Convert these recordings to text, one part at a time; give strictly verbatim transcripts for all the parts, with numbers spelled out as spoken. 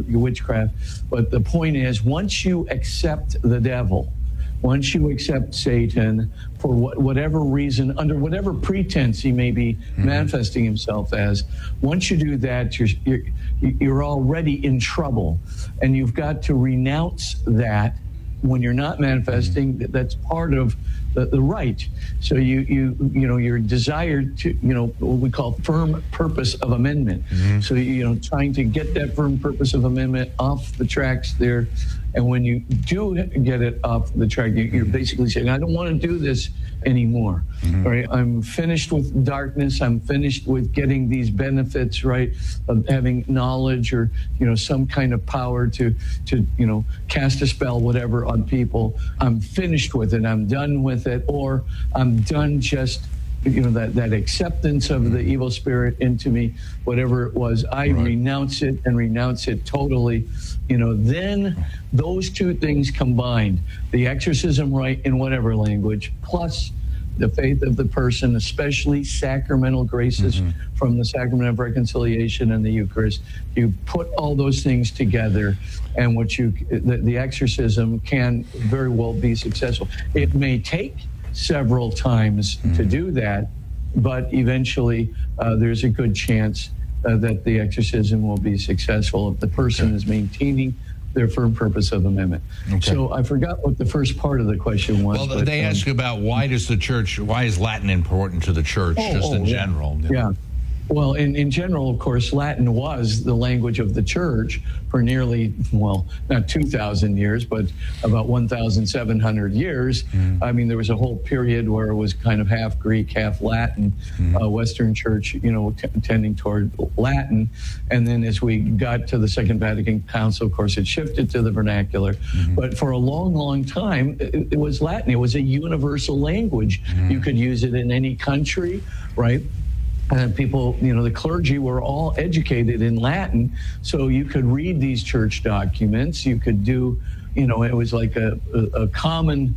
witchcraft. But the point is, once you accept the devil, once you accept Satan for what, whatever reason, under whatever pretense he may be mm-hmm. manifesting himself as, once you do that, you're, you're you're already in trouble, and you've got to renounce that when you're not manifesting. Mm-hmm. That's part of the, the right. So you you you know your desire to you know what we call firm purpose of amendment. Mm-hmm. So you know trying to get that firm purpose of amendment off the tracks there. And when you do get it off the track, you're basically saying, I don't want to do this anymore. Mm-hmm. Right? I'm finished with darkness. I'm finished with getting these benefits, right, of having knowledge or, you know, some kind of power to, to, you know, cast a spell, whatever, on people. I'm finished with it. I'm done with it. Or I'm done just, you know, that, that acceptance of the evil spirit into me, whatever it was, I right. renounce it and renounce it totally. You know, then those two things combined, the exorcism rite in whatever language, plus the faith of the person, especially sacramental graces mm-hmm. from the sacrament of reconciliation and the Eucharist, you put all those things together, and what you the, the exorcism can very well be successful. It may take several times mm-hmm. to do that, but eventually uh, there's a good chance uh, that the exorcism will be successful if the person okay. is maintaining their firm purpose of amendment. Okay. So I forgot what the first part of the question was. Well, but, they um, ask about why does the church, why is Latin important to the church, oh, just oh, in yeah. general? Yeah. Well, in, in general, of course, Latin was the language of the church for nearly, well, not two thousand years, but about one thousand seven hundred years. Mm. I mean, there was a whole period where it was kind of half Greek, half Latin, mm. uh, Western Church, you know, t- tending toward Latin. And then as we got to the Second Vatican Council, of course, it shifted to the vernacular. Mm-hmm. But for a long, long time, it, it was Latin. It was a universal language. Mm. You could use it in any country, right? And people, you know, the clergy were all educated in Latin, so you could read these church documents. You could do, you know, it was like a, a, a common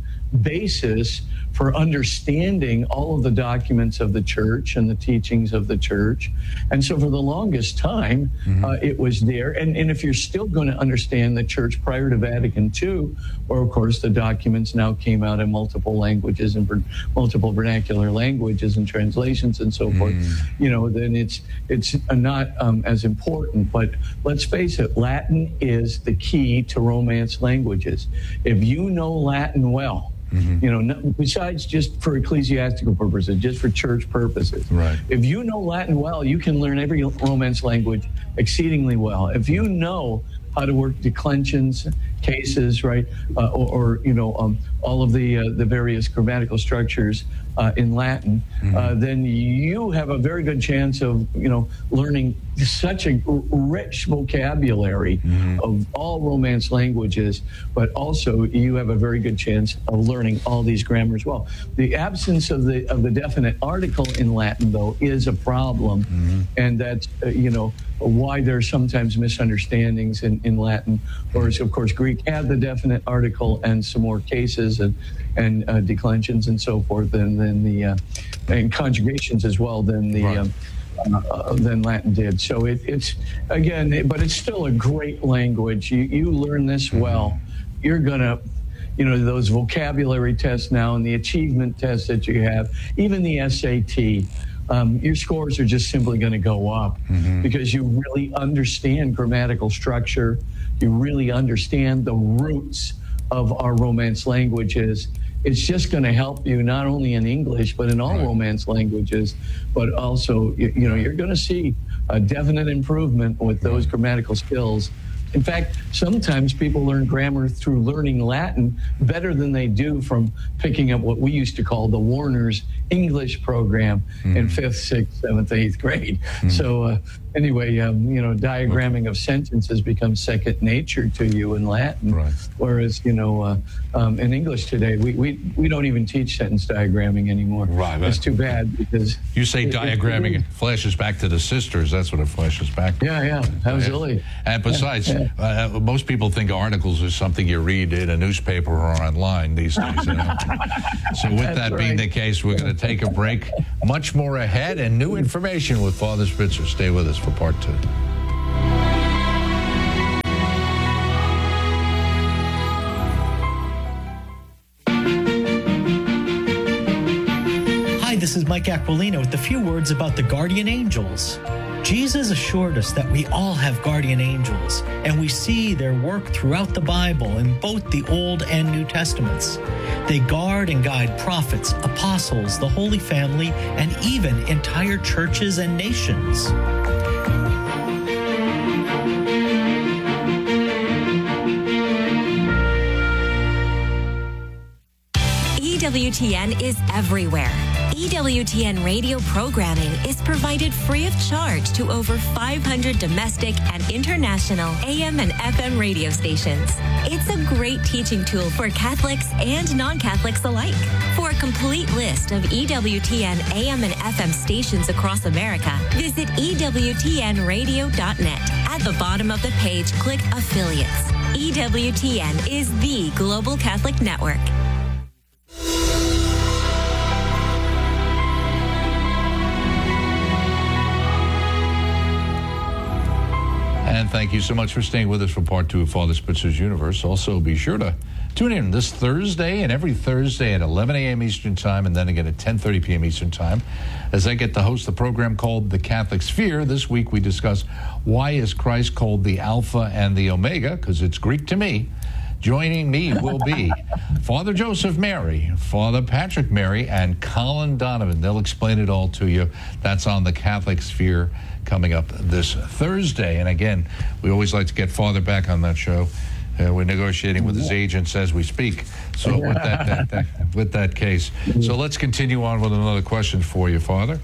basis for understanding all of the documents of the church and the teachings of the church. And so for the longest time, mm-hmm. uh, it was there. And, and if you're still going to understand the church prior to Vatican Two, or of course the documents now came out in multiple languages and ver- multiple vernacular languages and translations and so mm. forth, you know, then it's it's not um, as important. But let's face it, Latin is the key to Romance languages. If you know Latin well, Mm-hmm. you know, no, besides just for ecclesiastical purposes, just for church purposes. Right. If you know Latin well, you can learn every Romance language exceedingly well. If you know how to work declensions, cases, right, uh, or, or you know, um, all of the uh, the various grammatical structures uh, in Latin, mm-hmm. uh, then you have a very good chance of, you know, learning such a rich vocabulary mm-hmm. of all Romance languages, but also you have a very good chance of learning all these grammars well. The absence of the of the definite article in Latin, though, is a problem, mm-hmm. and that's uh, you know why there's sometimes misunderstandings in, in Latin. Whereas, of course, Greek had the definite article and some more cases and and uh, declensions and so forth, and then the uh, and conjugations as well than the. Right. Um, Uh, than Latin did. So it, it's, again, it, but it's still a great language. You, you learn this well, you're going to, you know, those vocabulary tests now and the achievement tests that you have, even the S A T, um, your scores are just simply going to go up mm-hmm. because you really understand grammatical structure. You really understand the roots of our Romance languages. It's just going to help you not only in English, but in all right. Romance languages, but also, you, you know, you're going to see a definite improvement with those grammatical skills. In fact, sometimes people learn grammar through learning Latin better than they do from picking up what we used to call the Warner's English program mm. in fifth, sixth, seventh, eighth grade. Mm. So uh, anyway, um, you know, diagramming of sentences becomes second nature to you in Latin. Right. Whereas, you know, uh, um, in English today, we, we, we don't even teach sentence diagramming anymore. Right. That's too bad because... You say it, diagramming, it, it flashes back to the sisters. That's what it flashes back to. Yeah, yeah, absolutely. And besides, yeah, yeah. Uh, most people think articles is something you read in a newspaper or online these days. You know? So with That's that right. being the case, we're going to take a break. Much more ahead and new information with Father Spitzer. Stay with us for part two. this is Mike Aquilina with a few words about the guardian angels. Jesus assured us that we all have guardian angels, and we see their work throughout the Bible in both the Old and New Testaments. They guard and guide prophets, apostles, the Holy Family, and even entire churches and nations. E W T N is everywhere. E W T N radio programming is provided free of charge to over five hundred domestic and international A M and F M radio stations. It's a great teaching tool for Catholics and non-Catholics alike. For a complete list of E W T N A M and F M stations across America, visit E W T N radio dot net. At the bottom of the page, click Affiliates. E W T N is the global Catholic network. And thank you so much for staying with us for part two of Father Spitzer's Universe. Also, be sure to tune in this Thursday and every Thursday at eleven a.m. Eastern Time, and then again at ten thirty p.m. Eastern Time, as I get to host the program called The Catholic Sphere. This week we discuss why is Christ called the Alpha and the Omega, because it's Greek to me. Joining me will be Father Joseph Mary, Father Patrick Mary, and Colin Donovan. They'll explain it all to you. That's on The Catholic Sphere coming up this Thursday. And again, we always like to get Father back on that show. Uh, we're negotiating with his agents as we speak. So with that, that, that with that case, so let's continue on with another question for you, Father.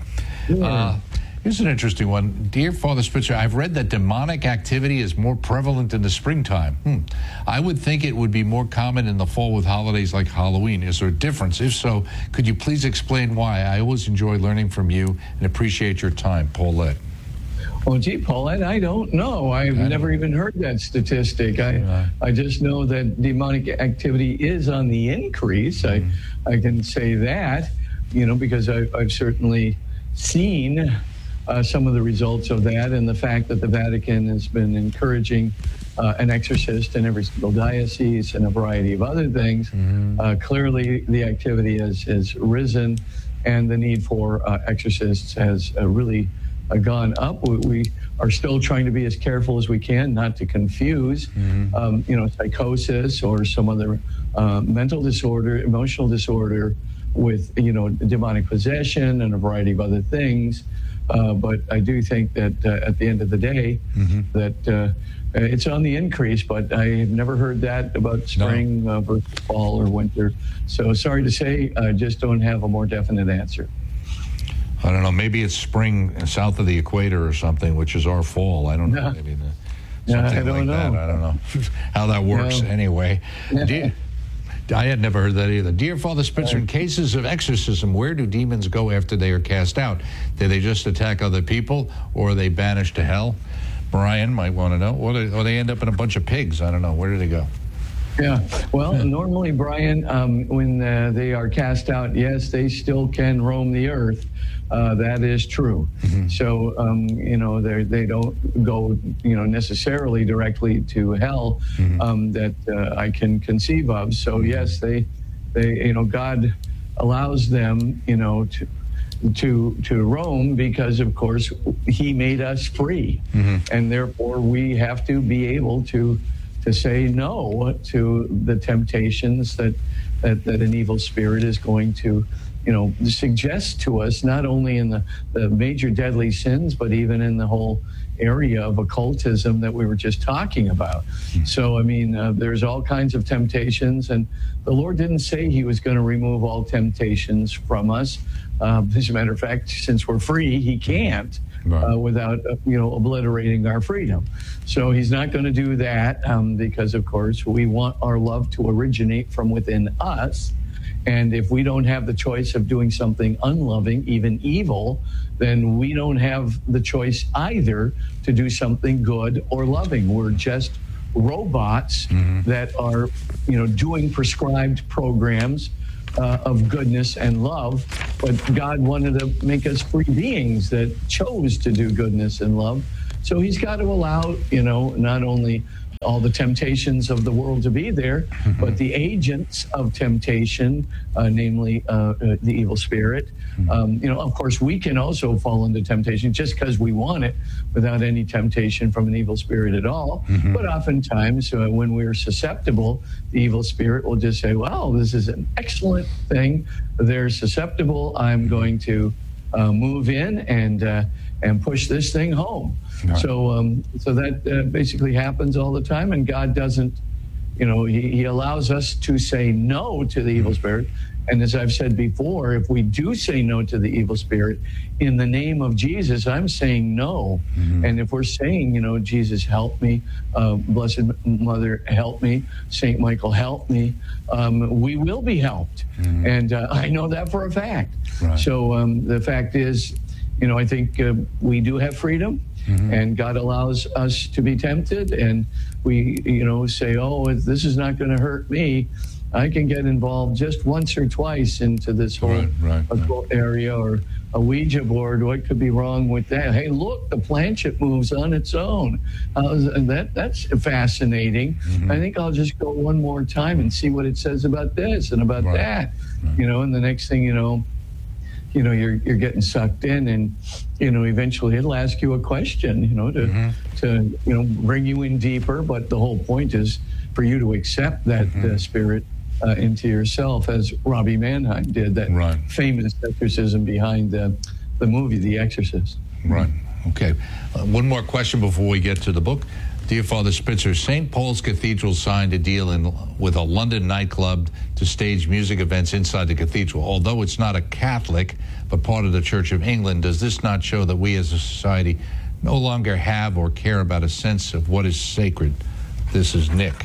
Uh, here's an interesting one. Dear Father Spitzer, I've read that demonic activity is more prevalent in the springtime. Hmm. I would think it would be more common in the fall with holidays like Halloween. Is there a difference? If so, could you please explain why? I always enjoy learning from you and appreciate your time. Paulette. Well, gee, Paulette, I don't know. I've I never even heard that statistic. I Right. I just know that demonic activity is on the increase. Mm-hmm. I I can say that, you know, because I, I've certainly seen uh, some of the results of that, and the fact that the Vatican has been encouraging uh, an exorcist in every single diocese and a variety of other things. Mm-hmm. Uh, clearly, the activity has, has risen, and the need for uh, exorcists has uh, really Uh, gone up. We, we are still trying to be as careful as we can not to confuse, mm-hmm. um, you know, psychosis or some other uh, mental disorder, emotional disorder with, you know, demonic possession and a variety of other things. Uh, but I do think that uh, at the end of the day, mm-hmm. that uh, it's on the increase, but I've never heard that about spring no. uh, versus fall or winter. So sorry to say, I just don't have a more definite answer. I don't know. Maybe it's spring south of the equator or something, which is our fall. I don't know. No. Maybe the, No, something I don't like know. that. I don't know how that works. No. Anyway, Yeah. Dear, I had never heard that either. Dear Father Spitzer, in cases of exorcism, where do demons go after they are cast out? Do they just attack other people, or are they banished to hell? Brian might want to know. Or they, or they end up in a bunch of pigs. I don't know. Where do they go? Yeah, well, normally, Brian, um, when uh, they are cast out, yes, they still can roam the earth. Uh, that is true. Mm-hmm. So, um, you know, they they don't go, you know, necessarily directly to hell mm-hmm. um, that uh, I can conceive of. So, yes, they, they, you know, God allows them, you know, to to to roam because, of course, He made us free, mm-hmm. and therefore we have to be able to. to say no to the temptations that, that that an evil spirit is going to, you know, suggest to us, not only in the, the major deadly sins, but even in the whole area of occultism that we were just talking about. Mm-hmm. So, I mean, uh, there's all kinds of temptations, and the Lord didn't say He was going to remove all temptations from us. Uh, as a matter of fact, since we're free, He can't. Right. Uh, without, uh, you know, obliterating our freedom. So He's not going to do that um, because, of course, we want our love to originate from within us. And if we don't have the choice of doing something unloving, even evil, then we don't have the choice either to do something good or loving. We're just robots mm-hmm. that are, you know, doing prescribed programs Uh, of goodness and love, but God wanted to make us free beings that chose to do goodness and love. So He's got to allow, you know, not only all the temptations of the world to be there, mm-hmm. but the agents of temptation, uh, namely uh, uh, the evil spirit, mm-hmm. um, you know, of course, we can also fall into temptation just because we want it without any temptation from an evil spirit at all. Mm-hmm. But oftentimes, uh, when we're susceptible, the evil spirit will just say, well, this is an excellent thing. They're susceptible. I'm going to uh, move in and uh, and push this thing home. Right. So um, so that uh, basically happens all the time, and God doesn't, you know, he, he allows us to say no to the evil spirit. And as I've said before, if we do say no to the evil spirit, in the name of Jesus, I'm saying no. Mm-hmm. And if we're saying, you know, Jesus, help me, uh, Blessed Mother, help me, Saint Michael, help me, um, we will be helped. Mm-hmm. And uh, I know that for a fact. Right. So um, the fact is, you know, I think uh, we do have freedom. Mm-hmm. And God allows us to be tempted, and we, you know, say, oh, this is not going to hurt me. I can get involved just once or twice into this whole right, right, occult right. area, or a Ouija board. What could be wrong with that? Hey, look, the planchette moves on its own. Uh, that That's fascinating. Mm-hmm. I think I'll just go one more time and see what it says about this and about right. that. Right. You know, and the next thing you know, you know, you're you're getting sucked in, and you know, eventually it'll ask you a question, you know, to mm-hmm. to you know bring you in deeper. But the whole point is for you to accept that mm-hmm. uh, spirit uh, into yourself, as Robbie Mannheim did, that right. famous exorcism behind the the movie The Exorcist. Right. Okay. Uh, one more question before we get to the book. Dear Father Spitzer, Saint Paul's Cathedral signed a deal in, with a London nightclub to stage music events inside the cathedral. Although it's not a Catholic, but part of the Church of England, does this not show that we as a society no longer have or care about a sense of what is sacred? This is Nick.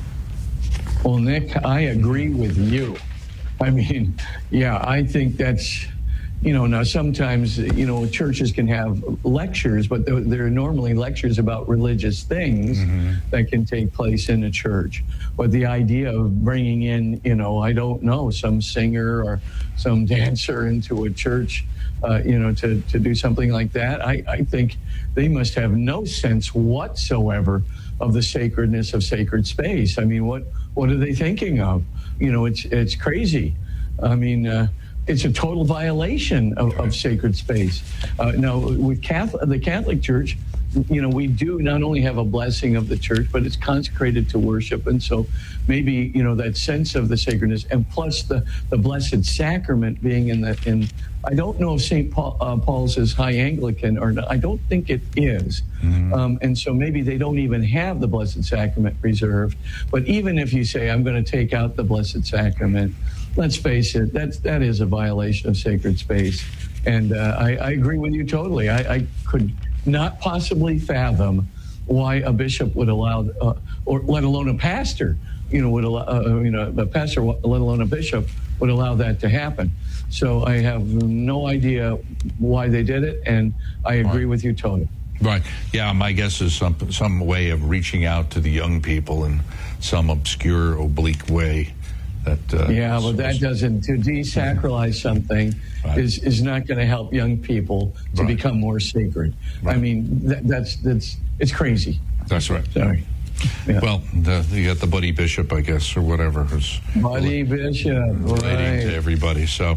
Well, Nick, I agree with you. I mean, yeah, I think that's... You know, now sometimes, you know, churches can have lectures, but they're, they're normally lectures about religious things mm-hmm. that can take place in a church. But the idea of bringing in, you know, I don't know, some singer or some dancer into a church, uh, you know, to, to do something like that, I, I think they must have no sense whatsoever of the sacredness of sacred space. I mean, what what are they thinking of? You know, it's it's crazy. I mean, uh, it's a total violation of, of sacred space. Uh, now, with Catholic, the Catholic Church, you know, we do not only have a blessing of the church, but it's consecrated to worship. And so maybe, you know, that sense of the sacredness, and plus the, the Blessed Sacrament being in the, in, I don't know if Saint Paul, uh, Paul's is high Anglican or not. I don't think it is. Mm-hmm. Um, and so maybe they don't even have the Blessed Sacrament reserved. But even if you say, I'm going to take out the Blessed Sacrament, let's face it, that's, that is a violation of sacred space. And uh, I, I agree with you totally. I, I could not possibly fathom why a bishop would allow, uh, or let alone a pastor, you know, would allow, uh, you know, a pastor, let alone a bishop, would allow that to happen. So I have no idea why they did it, and I agree right. with you totally. Right. Yeah, my guess is some some way of reaching out to the young people in some obscure, oblique way. That, uh, yeah, but that doesn't, to desacralize something right. is, is not going to help young people to right. become more sacred. Right. I mean, that, that's, that's, it's crazy. That's right. Sorry. Yeah. Well, the, you got the Buddy Bishop, I guess, or whatever. Who's Buddy Bishop, relating right. to everybody. So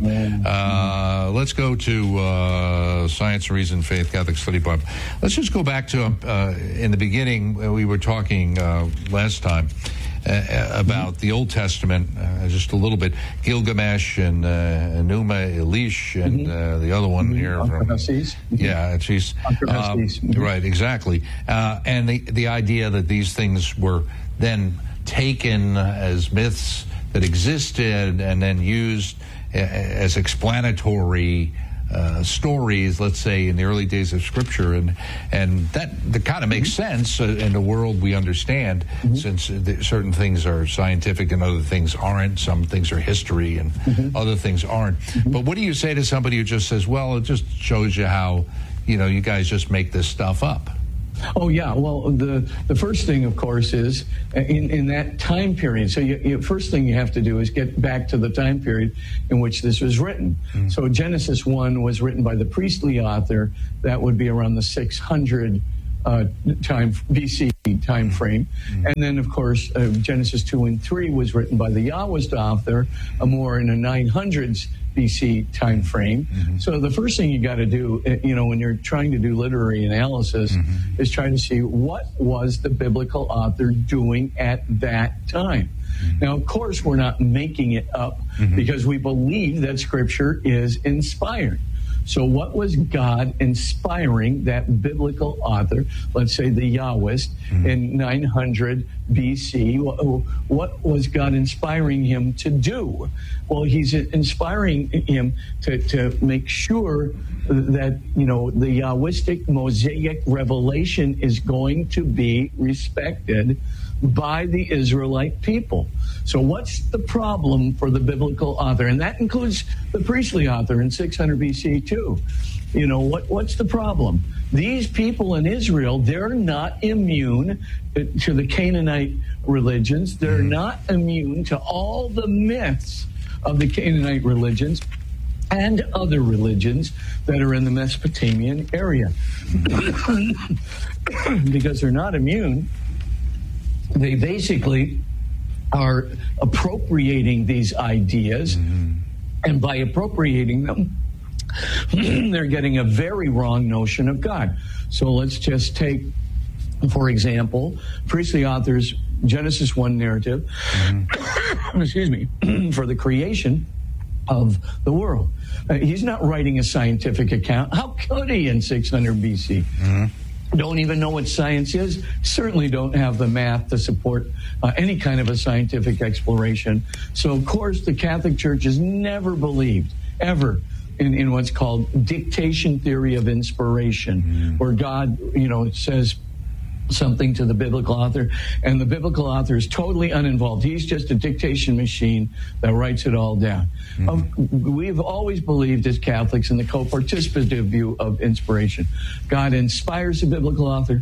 uh, let's go to uh, Science, Reason, Faith, Catholic Study Bible. Let's just go back to, uh, in the beginning, we were talking uh, last time, Uh, about mm-hmm. the Old Testament, uh, just a little bit. Gilgamesh and uh, Enuma Elish and mm-hmm. uh, the other one mm-hmm. here. From, mm-hmm. Yeah, she's um, mm-hmm. right, exactly. Uh, and the the idea that these things were then taken as myths that existed and then used uh, as explanatory Uh, stories, let's say, in the early days of Scripture, and and that, that kind of makes mm-hmm. sense uh, in the world we understand, mm-hmm. since uh, the, certain things are scientific and other things aren't. Some things are history and mm-hmm. other things aren't. Mm-hmm. But what do you say to somebody who just says, well, it just shows you how, you know, you guys just make this stuff up? Oh, yeah. Well, the, the first thing, of course, is in, in that time period. So you, you, first thing you have to do is get back to the time period in which this was written. Mm. So Genesis one was written by the priestly author. That would be around the six hundred uh, time B C time frame, mm-hmm. and then of course uh, Genesis two and three was written by the Yahwist author, uh, more in the nine hundreds B C time frame. Mm-hmm. So the first thing you got to do, you know, when you're trying to do literary analysis, mm-hmm. is try to see what was the biblical author doing at that time. Mm-hmm. Now, of course, we're not making it up mm-hmm. because we believe that Scripture is inspired. So what was God inspiring that biblical author, let's say the Yahwist, mm-hmm. in nine hundred B C? What was God inspiring him to do? Well, he's inspiring him to, to make sure that, you know, the Yahwistic Mosaic revelation is going to be respected by the Israelite people. So what's the problem for the biblical author? And that includes the priestly author in six hundred B C too. You know, what, what's the problem? These people in Israel, they're not immune to the Canaanite religions. They're mm-hmm. not immune to all the myths of the Canaanite religions and other religions that are in the Mesopotamian area. Because they're not immune, they basically are appropriating these ideas, mm-hmm. and by appropriating them, they're getting a very wrong notion of God. So let's just take, for example, priestly authors' Genesis one narrative, mm-hmm. excuse me, for the creation of the world. Uh, he's not writing a scientific account. How could he in six hundred B C? Mm-hmm. Don't even know what science is, certainly don't have the math to support uh, any kind of a scientific exploration. So, of course, the Catholic Church has never believed, ever, in, in what's called dictation theory of inspiration, mm. where God, you know, says something to the biblical author, and the biblical author is totally uninvolved. He's just a dictation machine that writes it all down. Mm-hmm. Um, we've always believed as Catholics in the co-participative view of inspiration. God inspires the biblical author,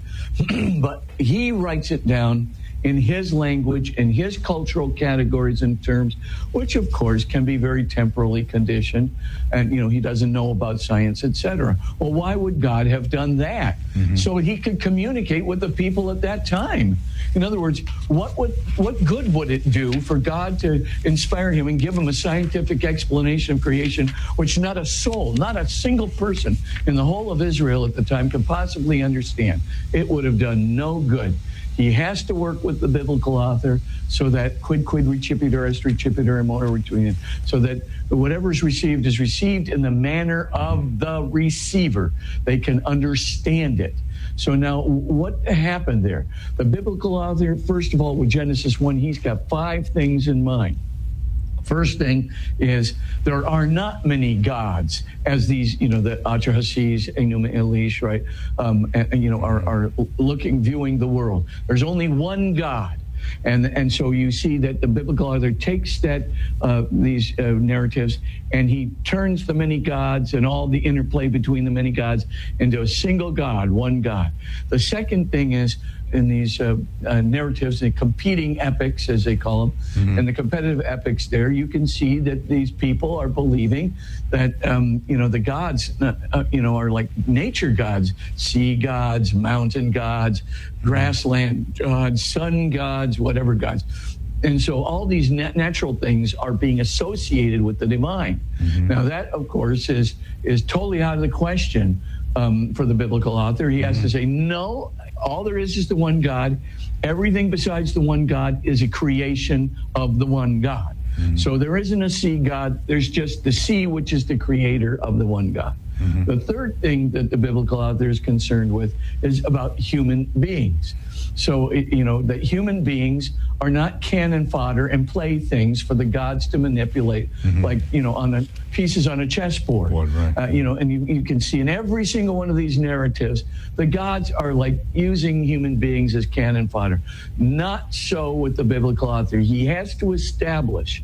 but he writes it down in his language, in his cultural categories and terms, which of course can be very temporally conditioned. And, you know, he doesn't know about science, et cetera. Well, why would God have done that? Mm-hmm. So he could communicate with the people at that time. In other words, what would, what good would it do for God to inspire him and give him a scientific explanation of creation, which not a soul, not a single person in the whole of Israel at the time could possibly understand? It would have done no good. He has to work with the biblical author so that quid quid recipitur est recipitur in modo retudinem, so that whatever is received is received in the manner of the receiver. They can understand it. So now what happened there? The biblical author, first of all, with Genesis one, he's got five things in mind. First thing is there are not many gods, as these, you know, the Atrahasis, Enuma Elish, right, um, and, and, you know, are, are looking, viewing the world. There's only one God. And and so you see that the biblical author takes that uh, these uh, narratives and he turns the many gods and all the interplay between the many gods into a single God, one God. The second thing is in these uh, uh, narratives, the competing epics, as they call them, mm-hmm. and the competitive epics there, you can see that these people are believing that, um, you know, the gods, uh, uh, you know, are like nature gods, sea gods, mountain gods, grassland gods, sun gods, whatever gods. And so all these nat- natural things are being associated with the divine. Mm-hmm. Now that, of course, is is totally out of the question um, for the biblical author. He has mm-hmm. to say, no, all there is is the one God. Everything besides the one God is a creation of the one God. Mm-hmm. So there isn't a sea God. There's just the sea, which is the creator of the one God. Mm-hmm. The third thing that the biblical author is concerned with is about human beings. So, you know, that human beings are not cannon fodder and playthings for the gods to manipulate, mm-hmm. like, you know, on the pieces on a chessboard. Board, right. uh, you know, and you, you can see in every single one of these narratives, the gods are like using human beings as cannon fodder. Not so with the biblical author. He has to establish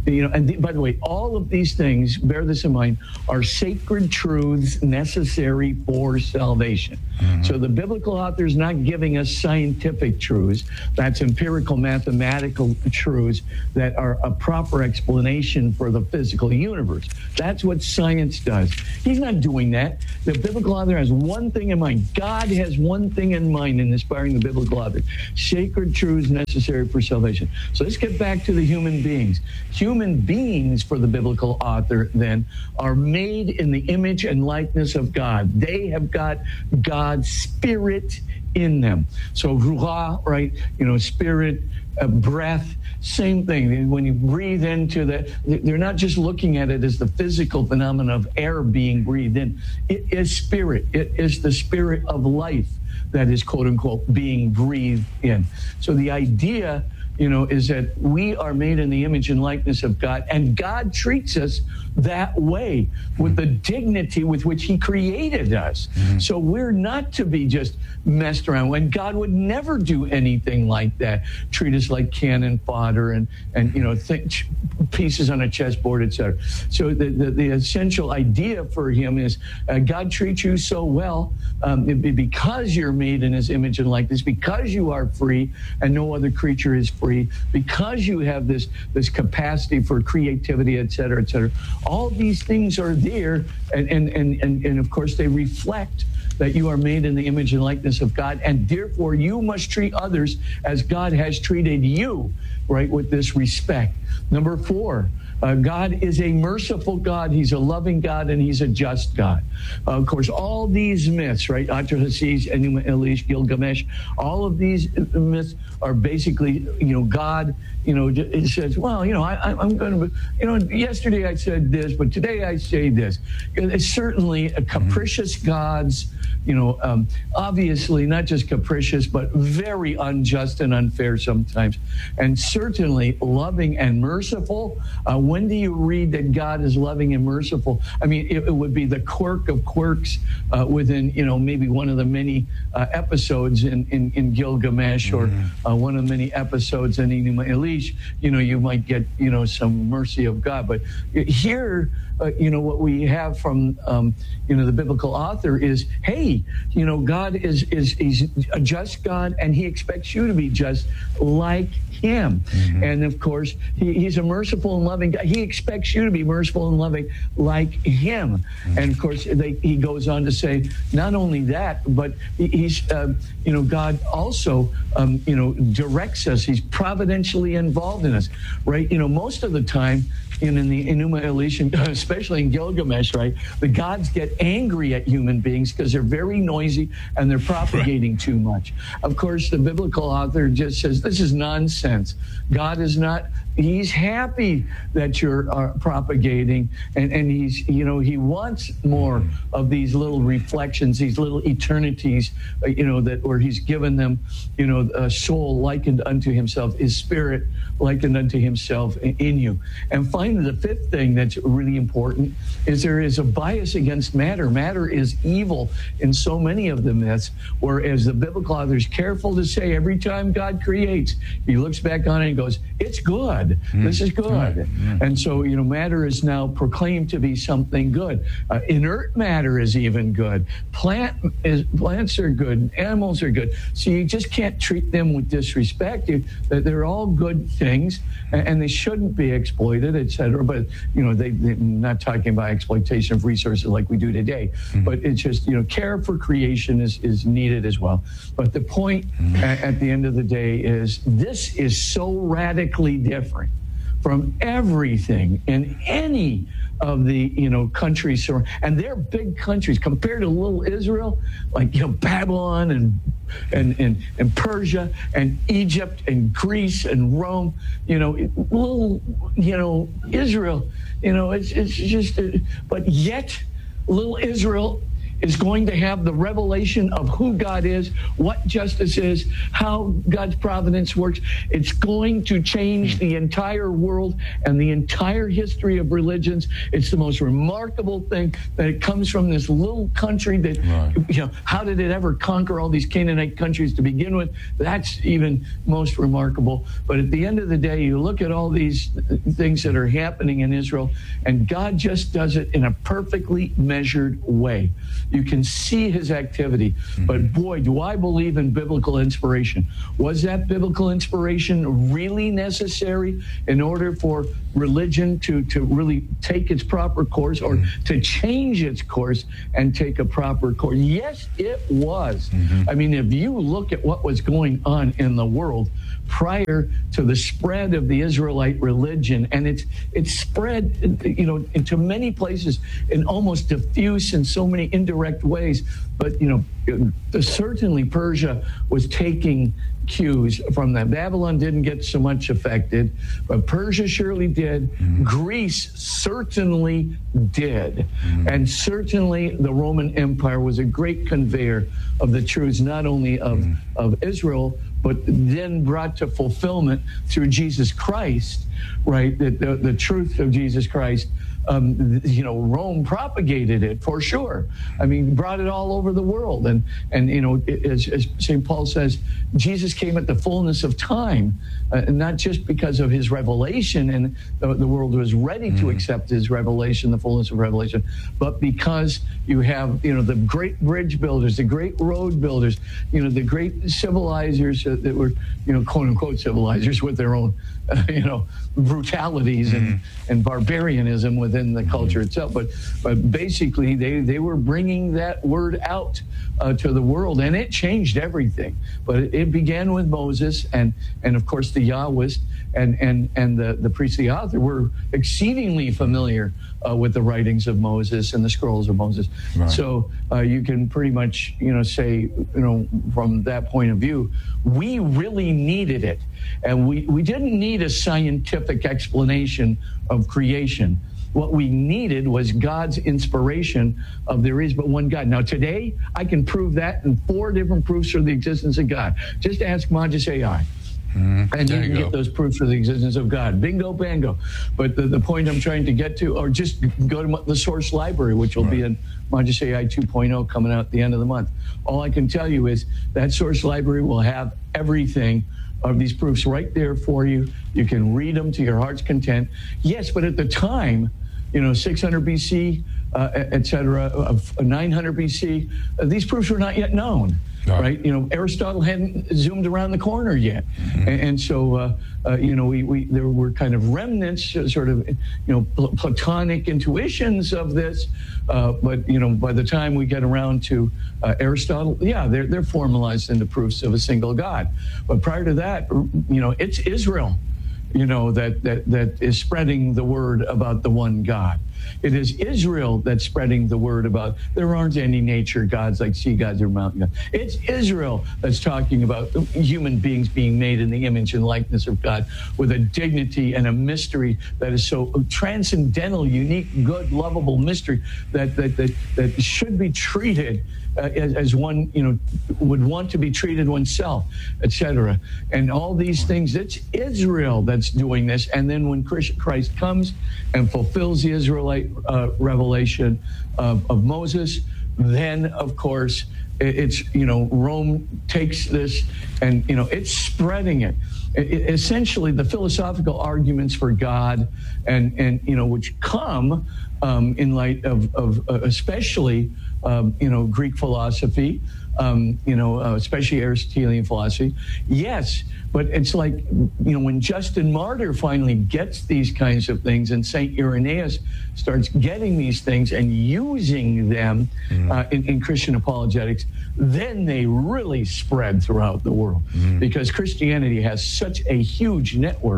You know, and the, by the way, all of these things, bear this in mind, are sacred truths necessary for salvation. Mm-hmm. So the biblical author is not giving us scientific truths. That's empirical mathematical truths that are a proper explanation for the physical universe. That's what science does. He's not doing that. The biblical author has one thing in mind. God has one thing in mind in inspiring the biblical author. Sacred truths necessary for salvation. So let's get back to the human beings. Human beings, for the biblical author, then, are made in the image and likeness of God. They have got God's spirit in them. So ruah, right, you know, spirit, uh, breath, same thing. When you breathe into that, they're not just looking at it as the physical phenomenon of air being breathed in. It is spirit. It is the spirit of life that is, quote unquote, being breathed in. So the idea, you know, is that we are made in the image and likeness of God, and God treats us that way with the dignity with which he created us. Mm-hmm. So we're not to be just messed around, when God would never do anything like that, treat us like cannon fodder and, and you know, th- pieces on a chessboard, et cetera. So the, the, the essential idea for him is uh, God treats you so well um, because you're made in his image and likeness, because you are free and no other creature is free, because you have this, this capacity for creativity, et cetera, et cetera. All these things are there, and, and, and, and, and of course they reflect that you are made in the image and likeness of God, and therefore you must treat others as God has treated you, right, with this respect. Number four, uh, God is a merciful God, he's a loving God, and he's a just God. Uh, of course, all these myths, right, Atrahasis, Enuma Elish, Gilgamesh, all of these myths are basically, you know, God, you know, it says, well, you know, I, I'm going to, you know, yesterday I said this, but today I say this. It's certainly a capricious God's, you know, um, obviously not just capricious, but very unjust and unfair sometimes, and certainly loving and merciful. Uh, when do you read that God is loving and merciful? I mean, it, it would be the quirk of quirks uh, within, you know, maybe one of the many uh, episodes in, in, in Gilgamesh, or uh, one of the many episodes in Enuma Elish. You know, you might get, you know, some mercy of God. But here, uh, you know, what we have from, um, you know, the biblical author is, hey, you know, God is, is he's a just God, and he expects you to be just like him. Mm-hmm. And of course, he, he's a merciful and loving God. He expects you to be merciful and loving like him. Mm-hmm. And of course, they, he goes on to say, not only that, but he, he's, uh, you know, God also, um, you know, directs us. He's providentially involved in us, right? You know, most of the time, in, in the Enuma Elish, especially in Gilgamesh, right, the gods get angry at human beings because they're very noisy and they're propagating right. too much. Of course, the biblical author just says, this is nonsense. God is not, he's happy that you're uh, propagating, and, and he's, you know, he wants more of these little reflections, these little eternities, uh, you know, that where he's given them, you know, a soul likened unto himself, his spirit likened unto himself in, in you. And finally, the fifth thing that's really important is there is a bias against matter. Matter is evil in so many of the myths, whereas the biblical author is careful to say every time God creates, he looks back on it and goes, it's good. Mm. This is good. Right. Mm. And so, you know, matter is now proclaimed to be something good. Uh, inert matter is even good. Plant is, plants are good. Animals are good. So you just can't treat them with disrespect. You, they're all good things, and, and they shouldn't be exploited, et cetera. But, you know, they, they're not talking about exploitation of resources like we do today. Mm. But it's just, you know, care for creation is, is needed as well. But the point mm. at, at the end of the day is this is so radically different from everything in any of the, you know, countries, and they're big countries compared to little Israel, like, you know, Babylon and and and, and Persia and Egypt and Greece and Rome. You know, little, you know, Israel. You know, it's it's just, but yet little Israel is going to have the revelation of who God is, what justice is, how God's providence works. It's going to change the entire world and the entire history of religions. It's the most remarkable thing that it comes from this little country that, right. you know, how did it ever conquer all these Canaanite countries to begin with? That's even most remarkable. But at the end of the day, you look at all these things that are happening in Israel, and God just does it in a perfectly measured way. You can see his activity. Mm-hmm. But boy, do I believe in biblical inspiration. Was that biblical inspiration really necessary in order for religion to, to really take its proper course, or mm-hmm. to change its course and take a proper course? Yes, it was. Mm-hmm. I mean, if you look at what was going on in the world prior to the spread of the Israelite religion, and it's it's spread, you know, into many places and almost diffuse in so many indirect ways. But, you know, certainly Persia was taking cues from them. Babylon didn't get so much affected, but Persia surely did. Mm-hmm. Greece certainly did. Mm-hmm. And certainly the Roman Empire was a great conveyor of the truths, not only of, mm-hmm. of Israel, but then brought to fulfillment through Jesus Christ, right? The, the, the truth of Jesus Christ. Um, you know, Rome propagated it for sure. I mean, brought it all over the world. And, and you know, as, as Saint Paul says, Jesus came at the fullness of time, uh, not just because of his revelation, and the, the world was ready mm-hmm. to accept his revelation, the fullness of revelation, but because you have, you know, the great bridge builders, the great road builders, you know, the great civilizers uh, that were, you know, quote unquote civilizers with their own, uh, you know, brutalities mm-hmm. and, and barbarianism within the culture mm-hmm. itself. But but basically, they, they were bringing that word out uh, to the world, and it changed everything. But it, it began with Moses, and, and of course, the Yahwist and, and, and the, the priestly author were exceedingly familiar uh, with the writings of Moses and the scrolls of Moses. Right. So uh, you can pretty much, you know, say, you know, from that point of view, we really needed it. And we, we didn't need a scientific explanation of creation. What we needed was God's inspiration of there is but one God. Now, today, I can prove that in four different proofs for the existence of God. Just ask Magis A I. Mm, and you can you get those proofs for the existence of God. Bingo, bango. But the, the point I'm trying to get to, or just go to the source library, which will right. be in Magis A I two point oh coming out at the end of the month. All I can tell you is that source library will have everything of these proofs right there for you. You can read them to your heart's content. Yes, but at the time, you know, six hundred B C, uh, et cetera, of nine hundred B C, uh, these proofs were not yet known. No. Right, you know, Aristotle hadn't zoomed around the corner yet, mm-hmm. and, and so uh, uh, you know, we, we there were kind of remnants, uh, sort of, you know, pl- Platonic intuitions of this, uh, but you know, by the time we get around to uh, Aristotle, yeah, they're they're formalized into proofs of a single God. But prior to that, you know, it's Israel, you know, that that that is spreading the word about the one God. It is Israel that's spreading the word about there aren't any nature gods like sea gods or mountain gods. It's Israel that's talking about human beings being made in the image and likeness of God with a dignity and a mystery that is so transcendental, unique, good, lovable mystery that that that, that should be treated uh, as, as one, you know, would want to be treated oneself, et cetera. And all these things, it's Israel that's doing this. And then when Christ comes and fulfills the Israelite Uh, revelation of, of Moses, then of course it's, you know, Rome takes this and, you know, it's spreading it. It, it essentially the philosophical arguments for God and and you know, which come um, in light of, of uh, especially um, you know, Greek philosophy, um, you know, uh, especially Aristotelian philosophy. Yes, but it's like, you know, when Justin Martyr finally gets these kinds of things and Saint Irenaeus starts getting these things and using them mm. uh, in, in Christian apologetics, then they really spread throughout the world mm. because Christianity has such a huge network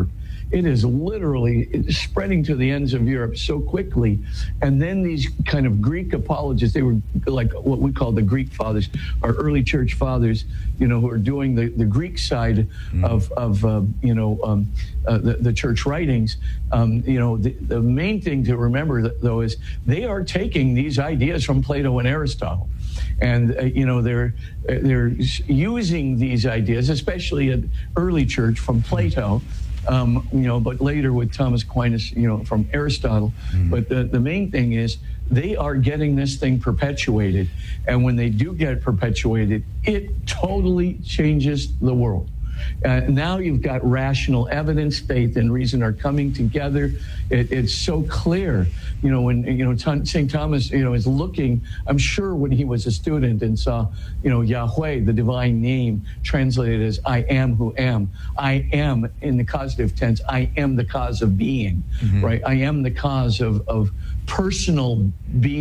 it is literally spreading to the ends of Europe so quickly. And then these kind of Greek apologists, they were like what we call the Greek fathers, our early church fathers, you know, who are doing the, the Greek side mm. of, of uh, you know, um, uh, the, the church writings. Um, you know, the, the main thing to remember, though, is they are taking these ideas from Plato and Aristotle. And, uh, you know, they're they're using these ideas, especially at early church from Plato, um, you know, but later with Thomas Aquinas, you know, from Aristotle. Mm. But the, the main thing is they are getting this thing perpetuated. And when they do get perpetuated, it totally changes the world. Uh, now you've got rational evidence, faith and reason are coming together. It, it's so clear, you know, when, you know, Saint Thomas, you know, is looking, I'm sure when he was a student and saw, you know, Yahweh, the divine name, translated as I am who am. I am in the causative tense. I am the cause of being, mm-hmm. right? I am the cause of, of personal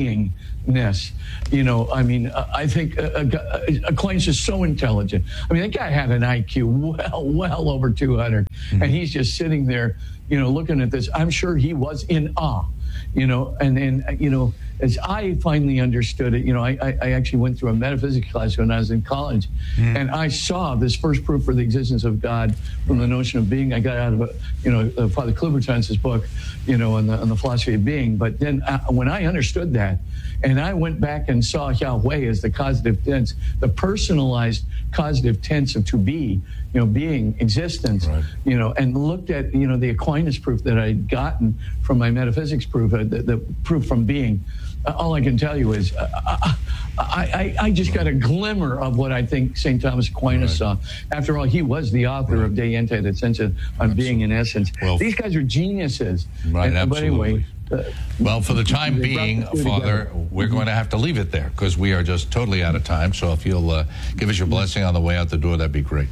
beingness. You know, I mean, I think uh, uh, Aquinas is so intelligent. I mean, that guy had an I Q well, well over two hundred, mm-hmm. and he's just sitting there, you know, looking at this. I'm sure he was in awe, you know, and then, you know, as I finally understood it, you know, I, I actually went through a metaphysics class when I was in college, mm. and I saw this first proof for the existence of God from the notion of being. I got out of, a, you know, uh, Father Kluberton's book, you know, on the, on the philosophy of being. But then uh, when I understood that, and I went back and saw Yahweh as the causative tense, the personalized causative tense of to be, you know, being, existence, right. you know, and looked at, you know, the Aquinas proof that I'd gotten from my metaphysics proof, uh, the, the proof from being. Uh, all I can tell you is uh, I, I, I just got a glimmer of what I think Saint Thomas Aquinas right. saw. After all, he was the author right. of De Ente et Essentia on absolutely. Being in essence. Well, these guys are geniuses. Right, and, absolutely. But anyway, uh, well, for the time being, Father, together. we're mm-hmm. going to have to leave it there because we are just totally out of time. So if you'll uh, give us your blessing on the way out the door, that'd be great.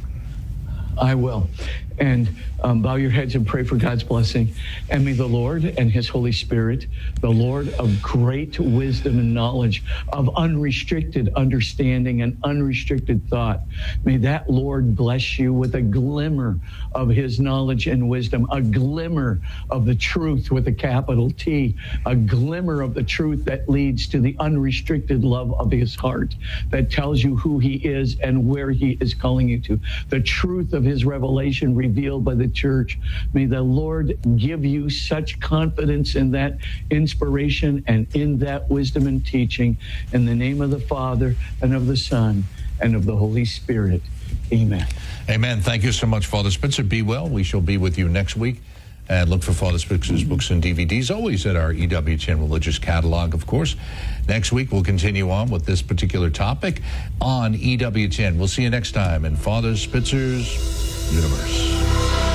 I will. And um, bow your heads and pray for God's blessing. And may the Lord and his Holy Spirit, the Lord of great wisdom and knowledge, of unrestricted understanding and unrestricted thought, may that Lord bless you with a glimmer of his knowledge and wisdom, a glimmer of the truth with a capital T, a glimmer of the truth that leads to the unrestricted love of his heart, that tells you who he is and where he is calling you to, the truth of his revelation revealed by the church. May the Lord give you such confidence in that inspiration and in that wisdom and teaching. In the name of the Father and of the Son and of the Holy Spirit. Amen. Amen. Thank you so much, Father Spitzer. Be well. We shall be with you next week. And look for Father Spitzer's books and D V Ds, always at our E W T N Religious Catalog, of course. Next week, we'll continue on with this particular topic on E W T N. We'll see you next time in Father Spitzer's Universe.